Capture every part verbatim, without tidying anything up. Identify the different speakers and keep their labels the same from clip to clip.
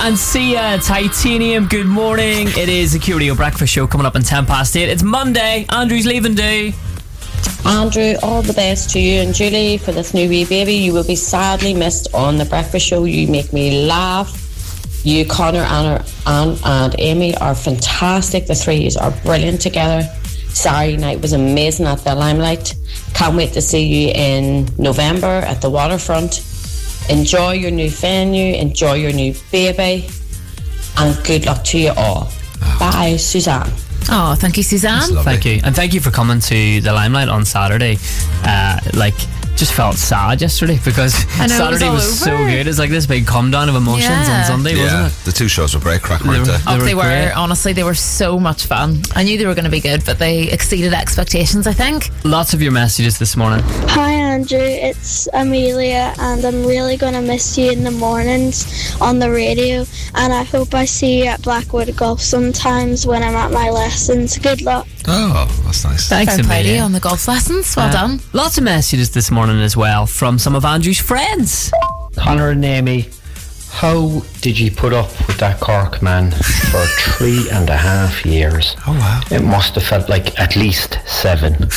Speaker 1: and Sia, Titanium, good morning. It is the Q Radio Breakfast Show coming up in ten past eight. It's Monday. Andrew's leaving do.
Speaker 2: Andrew, all the best to you and Julie for this new wee baby. You will be sadly missed on the Breakfast Show. You make me laugh. You, Connor, Anna, Anne and Amy are fantastic. The three are brilliant together. Saturday night was amazing at the Limelight. Can't wait to see you in November at the Waterfront. Enjoy your new venue, enjoy your new baby, and good luck to you all. Oh. Bye, Suzanne.
Speaker 3: Oh, thank you, Suzanne.
Speaker 1: Thank you. And thank you for coming to the Limelight on Saturday. Uh, like, just felt sad yesterday because
Speaker 3: I know,
Speaker 1: Saturday
Speaker 3: it was,
Speaker 1: was so good. It's like this big come down of emotions
Speaker 3: yeah.
Speaker 1: on Sunday,
Speaker 4: yeah,
Speaker 1: wasn't it?
Speaker 4: The two shows were great crack, weren't they?
Speaker 3: They were, oh,
Speaker 1: they
Speaker 3: they
Speaker 1: were,
Speaker 3: were
Speaker 1: great.
Speaker 3: honestly, they were so much fun. I knew they were going to be good, but they exceeded expectations, I think.
Speaker 1: Lots of your messages this morning.
Speaker 5: Hi Andrew, it's Amelia and I'm really going to miss you in the mornings on the radio, and I hope I see you at Blackwood Golf sometimes when I'm at my lessons. Good luck.
Speaker 4: Oh, that's nice.
Speaker 1: Thanks,
Speaker 3: Fair play to you
Speaker 1: Amelia.
Speaker 3: on the golf lessons. Well
Speaker 1: Uh,
Speaker 3: done.
Speaker 1: Lots of messages this morning as well from some of Andrew's friends.
Speaker 6: Connor and Amy, how did you put up with that Cork man for three and a half years?
Speaker 4: Oh, wow.
Speaker 6: It must have felt like at least seven.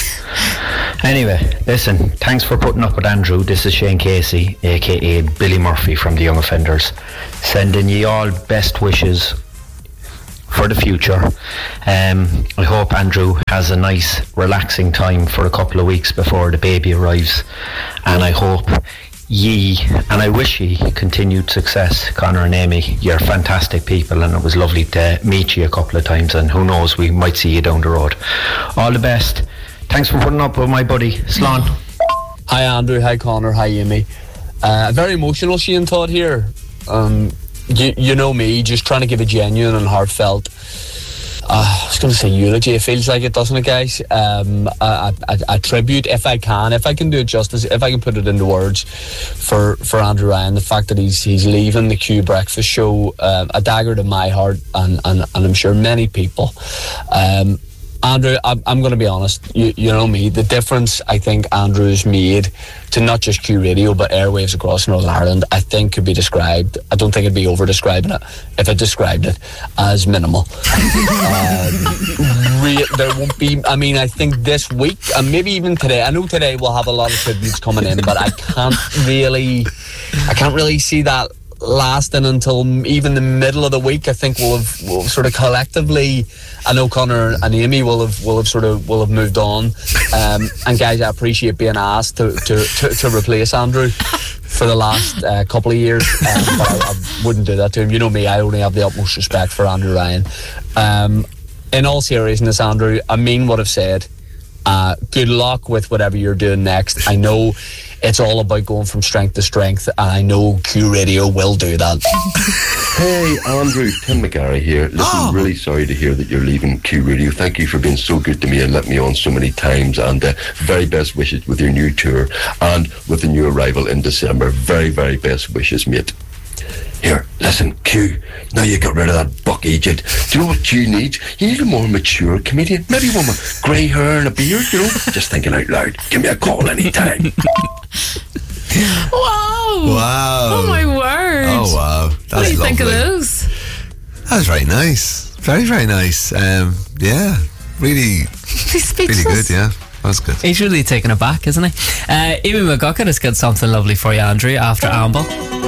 Speaker 6: Anyway, listen, thanks for putting up with Andrew. This is Shane Casey, aka Billy Murphy from the Young Offenders, sending ye all best wishes for the future. um, I hope Andrew has a nice relaxing time for a couple of weeks before the baby arrives, and I hope ye, and I wish ye continued success. Connor and Amy, you're fantastic people, and it was lovely to meet you a couple of times, and who knows, we might see you down the road. All the best. Thanks for putting up with my buddy Slán.
Speaker 7: Hi Andrew, hi Connor, hi Amy. Uh, very emotional Shane Todd here. Um, you, you know me, just trying to give a genuine and heartfelt, uh, I was going to say eulogy, it feels like it, doesn't it, guys? Um, a, a, a tribute, if I can, if I can do it justice, if I can put it into words for, for Andrew Ryan, the fact that he's he's leaving the Q Breakfast Show, um, a dagger to my heart, and, and, and I'm sure many people. Um, Andrew, I'm, I'm going to be honest, you, you know me, the difference I think Andrew's made to not just Q Radio but airwaves across Northern Ireland, I think could be described, I don't think it'd be over describing it if I described it as minimal. um, re- there won't be, I mean, I think this week and maybe even today, I know today we'll have a lot of tributes coming in, but I can't really I can't really see that lasting until even the middle of the week. I think we'll have, we'll have sort of collectively, I know Connor and Amy will have will have sort of will have moved on, um, and guys, I appreciate being asked to to, to, to replace Andrew for the last uh, couple of years, um, but I, I wouldn't do that to him. You know me, I only have the utmost respect for Andrew Ryan. Um, in all seriousness, Andrew, I mean what I've said. Uh, good luck with whatever you're doing next. I know it's all about going from strength to strength, and I know Q Radio will do that.
Speaker 8: Hey Andrew, Tim McGarry here. Listen, oh. really sorry to hear that you're leaving Q Radio. Thank you for being so good to me and let me on so many times, and uh, very best wishes with your new tour and with the new arrival in December. Very, very best wishes, mate. Here, listen, Q, now you got rid of that buck agent. Do you know what you need? You need a more mature comedian. Maybe one with grey hair and a beard, you know? Just thinking out loud. Give me a call anytime.
Speaker 3: Wow.
Speaker 4: Wow.
Speaker 3: Oh my word.
Speaker 4: Oh wow. That's
Speaker 3: what do you
Speaker 4: lovely.
Speaker 3: think of those?
Speaker 4: That was very nice. Very, very nice. Um, yeah, really, really good, yeah. That's good.
Speaker 1: He's really taken aback, isn't he? Uh, Amy McGuckin has got something lovely for you, Andrew, after Amble.